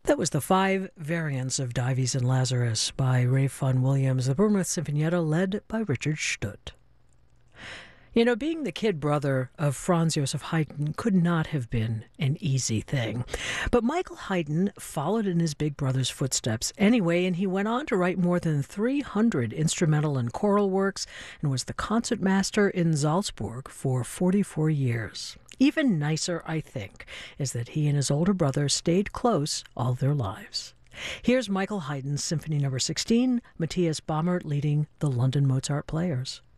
That was the five variants of Dives and Lazarus by Ralph Vaughan Williams, the Bournemouth Sinfonietta led by Richard Stutt. You know, being the kid brother of Franz Joseph Haydn could not have been an easy thing. But Michael Haydn followed in his big brother's footsteps anyway, and he went on to write more than 300 instrumental and choral works and was the concertmaster in Salzburg for 44 years. Even nicer, I think, is that he and his older brother stayed close all their lives. Here's Michael Haydn's Symphony No. 16, Matthias Baumert leading the London Mozart Players.